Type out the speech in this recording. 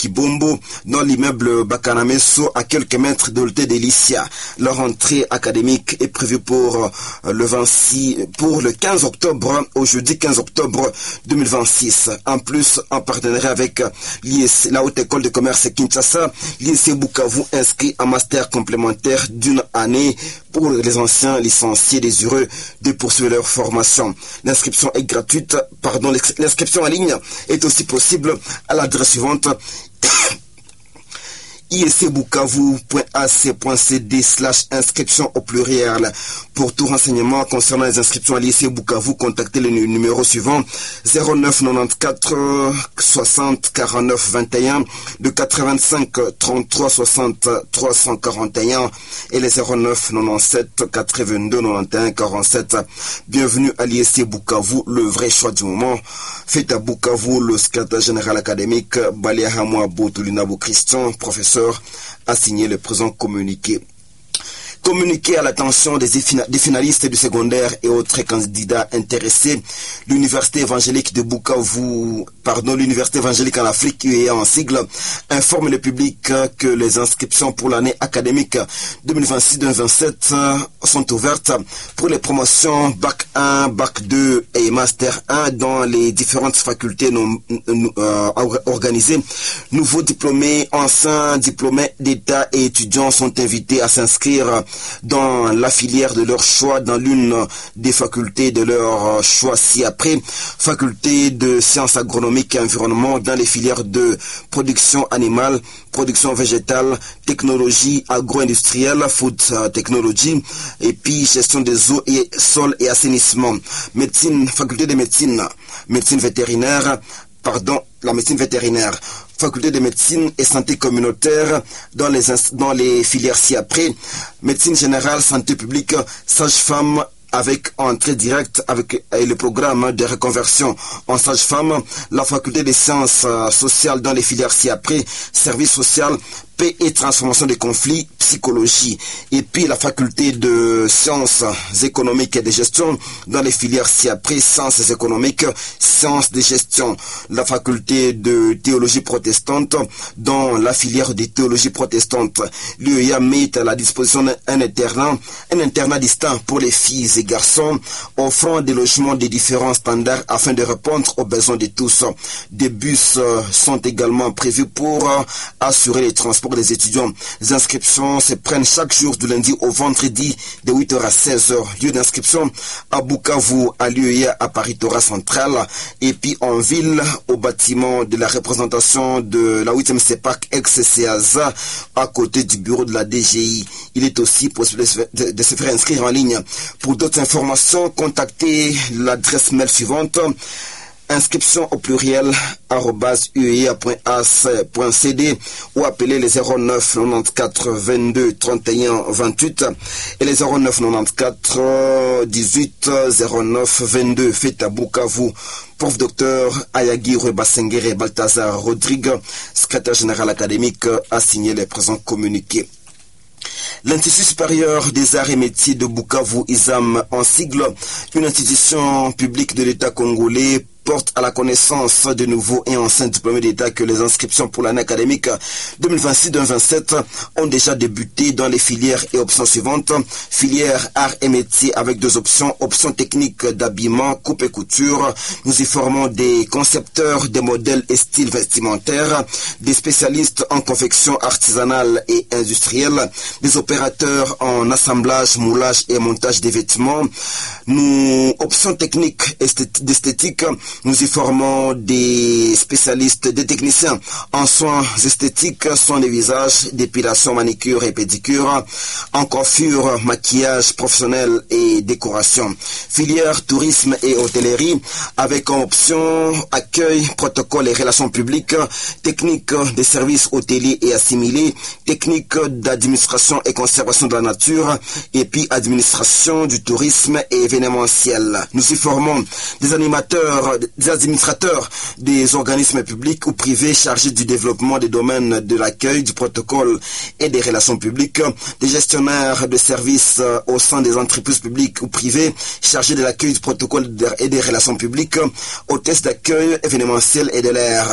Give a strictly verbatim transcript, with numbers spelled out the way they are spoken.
Kibombo, dans l'immeuble Bakanameso, à quelques mètres de l'hôtel d'Elicia. Leur rentrée académique est prévue pour le vingt-six, pour le quinze octobre, au jeudi quinze octobre deux mille vingt-six. En plus, en partenariat avec l'I S C, la Haute École de Commerce Kinshasa, l'I S C Bukavu inscrit un master complémentaire d'une année pour les anciens licenciés désireux de poursuivre leur formation. L'inscription est gratuite, pardon, l'inscription en ligne est aussi possible à l'adresse suivante i s c bukavu point a c point c d slash inscription au pluriel. Pour tout renseignement concernant les inscriptions à l'I S C Bukavu, contactez le numéro suivant zéro neuf quatre-vingt-quatorze soixante quarante-neuf vingt et un, de quatre-vingt-cinq trente-trois soixante trois cent quarante et un et les zéro neuf quatre-vingt-dix-sept quatre-vingt-deux quatre-vingt-onze quarante-sept. Bienvenue à l'I S C Bukavu, le vrai choix du moment. Faites à Bukavu, le secrétaire général académique Balia Hamwa Boutoulinabo Christian, professeur, a signé le présent communiqué. Communiqué à l'attention des, des finalistes du secondaire et autres candidats intéressés, l'Université évangélique de Bukavu, pardon, l'Université évangélique en Afrique, U E A en sigle, informe le public que les inscriptions pour l'année académique deux mille vingt-six deux mille vingt-sept sont ouvertes pour les promotions Bac un, Bac deux et Master un dans les différentes facultés non, euh, organisées. Nouveaux diplômés, anciens diplômés d'État et étudiants sont invités à s'inscrire dans la filière de leur choix, dans l'une des facultés de leur choix ci-après, faculté de sciences agronomiques et environnement, dans les filières de production animale, production végétale, technologie agro-industrielle, food technology, et puis gestion des eaux et sols et assainissement. Médecine, faculté de médecine, médecine vétérinaire, pardon, la médecine vétérinaire, faculté de médecine et santé communautaire dans les, dans les filières ci-après, médecine générale, santé publique, sage-femme avec entrée directe avec le programme de reconversion en sage-femme, la faculté des sciences sociales dans les filières ci-après, service social, paix et transformation des conflits, psychologie, et puis la faculté de sciences économiques et de gestion dans les filières ci-après, sciences économiques, sciences de gestion, la faculté de théologie protestante dans la filière de théologie protestante. L'U E A met à la disposition un internat, un internat distinct pour les filles et garçons, offrant des logements de différents standards afin de répondre aux besoins de tous. Des bus sont également prévus pour assurer les transports des étudiants. Les inscriptions se prennent chaque jour du lundi au vendredi de huit heures à seize heures. Lieu d'inscription à Bukavu, à l'U E A, à Paris-Tora Central, et puis en ville, au bâtiment de la représentation de la huitième C E P A C ex-C A Z A, à côté du bureau de la D G I. Il est aussi possible de, de se faire inscrire en ligne. Pour d'autres informations, contactez l'adresse mail suivante: inscription au pluriel arobase u e a point a c point c d ou appelez les zéro neuf quatre-vingt-quatorze vingt-deux trente et un vingt-huit et les zéro neuf quatre-vingt-quatorze dix-huit zéro neuf vingt-deux. Faites à Bukavu. Prof docteur Ayagi Rebasengere Balthazar Rodrigue, secrétaire général académique, a signé les présents communiqués. L'Institut supérieur des arts et métiers de Bukavu, I S A M en sigle, une institution publique de l'État congolais, porte à la connaissance de nouveaux et anciens diplômés d'État que les inscriptions pour l'année académique deux mille vingt-six deux mille vingt-sept ont déjà débuté dans les filières et options suivantes. Filière arts et métiers avec deux options. Option technique d'habillement, coupe et couture. Nous y formons des concepteurs des modèles et styles vestimentaires, des spécialistes en confection artisanale et industrielle, des opérateurs en assemblage, moulage et montage des vêtements. Nous, options techniques d'esthétique, nous y formons des spécialistes, des techniciens en soins esthétiques, soins de visage, dépilation, manicure et pédicure, en coiffure, maquillage professionnel et décoration. Filière tourisme et hôtellerie avec en option accueil, protocole et relations publiques, technique des services hôteliers et assimilés, technique d'administration et conservation de la nature, et puis administration du tourisme et événementiel. Nous y formons des animateurs, des administrateurs des organismes publics ou privés chargés du développement des domaines de l'accueil, du protocole et des relations publiques, des gestionnaires de services au sein des entreprises publiques ou privées chargés de l'accueil, du protocole et des relations publiques, hôtesses d'accueil événementiel et de l'air.